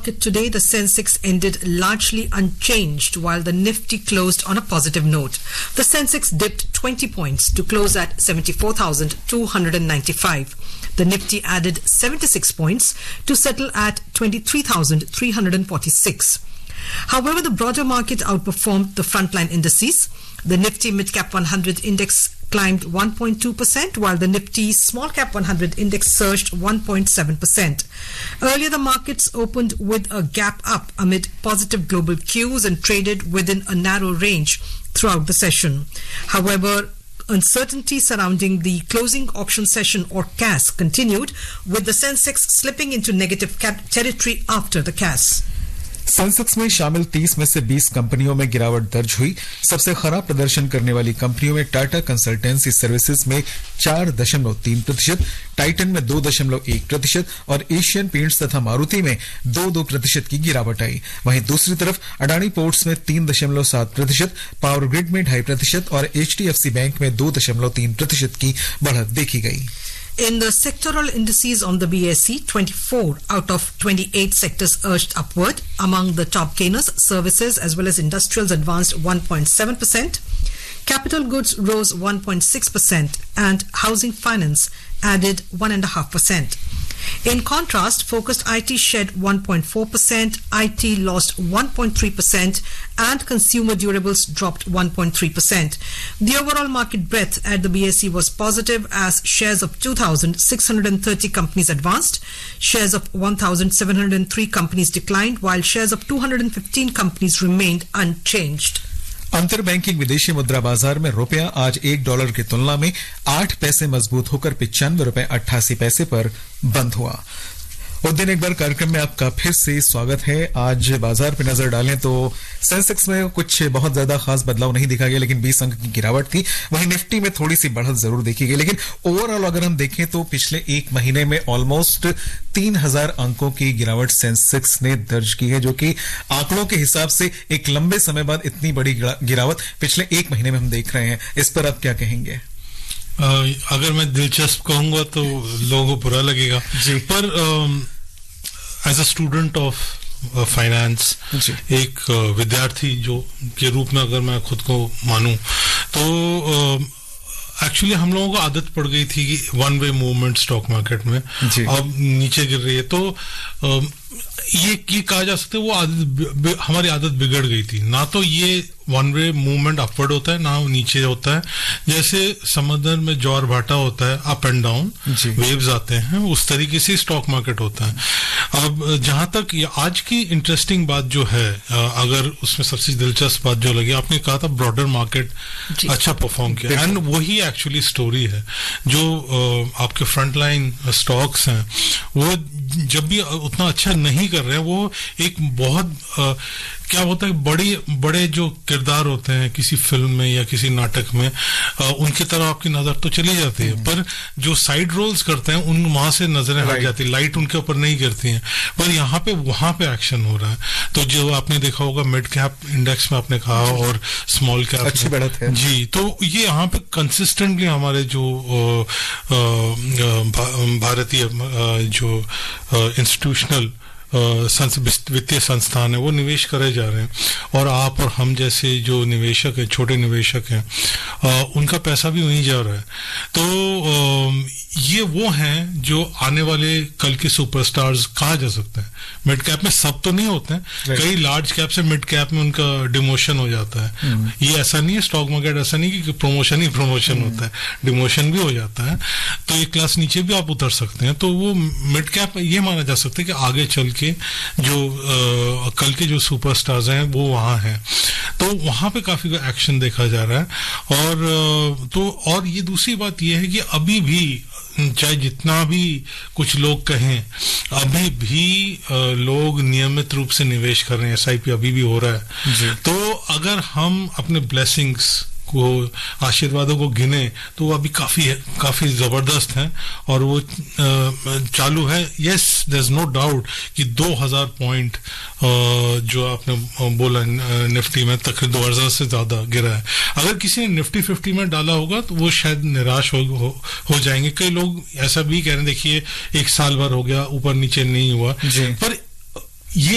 market today, the Sensex ended largely unchanged while the Nifty closed on a positive note. The Sensex dipped 20 points to close at 74,295. The Nifty added 76 points to settle at 23,346. However, the broader market outperformed the frontline indices. The Nifty Midcap 100 index climbed 1.2%, while the Nifty Small Cap 100 index surged 1.7%. Earlier, the markets opened with a gap up amid positive global cues and traded within a narrow range throughout the session. However, uncertainty surrounding the closing auction session or CAS continued, with the Sensex slipping into negative territory after the CAS. Sensex में शामिल 30 में से 20 कंपनियों में गिरावट दर्ज हुई। सबसे खराब प्रदर्शन करने वाली कंपनियों में टाटा कंसल्टेंसी सर्विसेज में 4.3%, टाइटन में 2.1% और एशियन पेंट्स तथा मारुति में 2.2% की गिरावट आई। वहीं दूसरी तरफ अडानी पोर्ट्स में 3.7%, पावर ग्रिड में 2.5% और HDFC बैंक में 2.3% की बढ़त देखी गई। In the sectoral indices on the BSE, 24 out of 28 sectors urged upward. Among the top gainers, services as well as industrials advanced 1.7%. Capital goods rose 1.6% and housing finance added 1.5%. In contrast, focused IT shed 1.4%, IT lost 1.3%, and consumer durables dropped 1.3%. The overall market breadth at the BSE was positive as shares of 2,630 companies advanced, shares of 1,703 companies declined, while shares of 215 companies remained unchanged. अंतर banking विदेशी मुद्रा बाजार में रुपया आज $1 की तुलना में 8 पैसे मजबूत होकर 95 रुपए 88 पैसे पर बंद हुआ। उद्दीन एक बार कार्यक्रम में आपका फिर से स्वागत है। आज बाजार पे नजर डालें तो सेंसेक्स में कुछ बहुत ज्यादा खास बदलाव नहीं दिखा गया, लेकिन 20 अंक की गिरावट थी। वहीं निफ्टी में थोड़ी सी बढ़त जरूर देखी गई, लेकिन ओवरऑल अगर हम देखें तो पिछले एक महीने में ऑलमोस्ट 3000 अंकों की गिरावट सेंसेक्स ने दर्ज की है, जो कि आंकड़ों के हिसाब से एक लंबे समय बाद इतनी बड़ी गिरावट पिछले एक महीने में हम देख रहे हैं। इस पर आप क्या कहेंगे? अगर मैं दिलचस्प कहूंगा तो लोगों को बुरा लगेगा जी, पर as a student of finance, एक विद्यार्थी जो के रूप में अगर मैं खुद को मानूं तो एक्चुअली हम लोगों को आदत पड़ गई थी कि one way movement stock market में, अब नीचे गिर रही है तो ये कहा जा सकता है वो आदत, हमारी आदत बिगड़ गई थी। ना तो ये वन वे मूवमेंट अपवर्ड होता है ना नीचे होता है। जैसे समंदर में ज्वार भाटा होता है, अप एंड डाउन वेव्स आते हैं, उस तरीके से स्टॉक मार्केट होता है। अब जहां तक आज की इंटरेस्टिंग बात जो है, अगर उसमें सबसे दिलचस्प बात जो लगी, आपने कहा था ब्रॉडर मार्केट अच्छा परफॉर्म किया, एंड वही एक्चुअली स्टोरी है। जो आपके फ्रंटलाइन स्टॉक्स हैं वो जब भी उतना अच्छा नहीं कर रहे हैं, वो एक बहुत क्या होता है, बड़े जो किरदार होते हैं किसी फिल्म में या किसी नाटक में, उनकी तरफ आपकी नजर तो चली जाती है, पर जो साइड रोल्स करते हैं उन वहां से नजरें हट जाती है, लाइट उनके ऊपर नहीं गिरती हैं, पर यहाँ पे वहां पे एक्शन हो रहा है। तो जो आपने देखा होगा मिड कैप इंडेक्स में आपने कहा और स्मॉल कैप अच्छी बढ़त है जी, तो ये यहाँ पे कंसिस्टेंटली हमारे जो भारतीय जो इंस्टीट्यूशनल वित्तीय संस्थान है वो निवेश करे जा रहे हैं, और आप और हम जैसे जो निवेशक हैं, छोटे निवेशक हैं, उनका पैसा भी वहीं जा रहा है। तो ये वो हैं जो आने वाले कल के सुपरस्टार्स कहा जा सकते हैं। मिड कैप में सब तो नहीं होते हैं, कई लार्ज कैप से मिड कैप में उनका डिमोशन हो जाता है। ये ऐसा नहीं है, स्टॉक मार्केट ऐसा नहीं कि प्रमोशन ही प्रमोशन होता है, डिमोशन भी हो जाता है। तो एक क्लास नीचे भी आप उतर सकते हैं। तो वो मिड कैप ये माना जा सकता है कि आगे चल के जो कल के जो सुपरस्टार्स हैं वो वहां हैं, तो वहां पे काफी एक्शन देखा जा रहा है। और ये दूसरी बात ये है कि अभी भी चाहे जितना भी कुछ लोग कहें, अभी भी लोग नियमित रूप से निवेश कर रहे हैं, SIP अभी भी हो रहा है। तो अगर हम अपने ब्लेसिंग्स को, आशीर्वादों को गिने तो वो अभी काफी जबरदस्त हैं और वो चालू है। Yes, there is no doubt कि 2000 पॉइंट जो आपने बोला निफ्टी में तकरीबन 2000 से ज्यादा गिरा है। अगर किसी ने निफ्टी 50 में डाला होगा तो वो शायद निराश हो जाएंगे। कई लोग ऐसा भी कह रहे हैं, देखिए एक साल भर हो गया ऊपर नीचे नहीं हुआ, पर ये